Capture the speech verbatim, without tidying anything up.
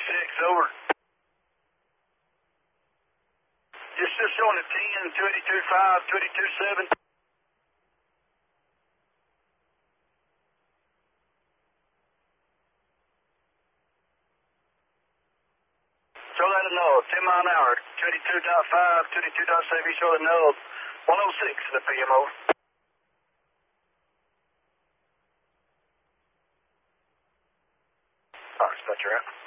six, over. Just just showing a ten, twenty-two five, twenty-two seven. Show that a node, ten mile an hour, twenty-two point five, twenty-two point seven, show the node, one oh six in the P M O. All right, dispatcher out.